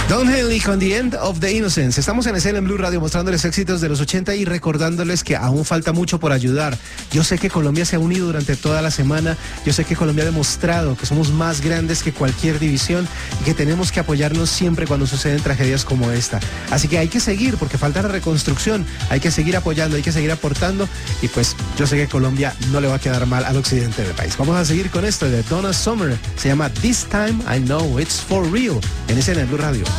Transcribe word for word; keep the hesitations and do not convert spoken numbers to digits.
Don Henley con The End of the Innocence. Estamos en escena en Blue Radio mostrándoles éxitos de los ochenta y recordándoles que aún falta mucho por ayudar. Yo sé que Colombia se ha unido durante toda la semana. Yo sé que Colombia ha demostrado que somos más grandes que cualquier división y que tenemos que apoyarnos siempre cuando suceden tragedias como esta. Así que hay que seguir porque falta la reconstrucción. Hay que seguir apoyando, hay que seguir aportando y pues yo sé que Colombia no le va a quedar mal al occidente del país. Vamos a seguir con esto de Donna Summer. Se llama This Time I Know It's For Real en escena en Blue Radio.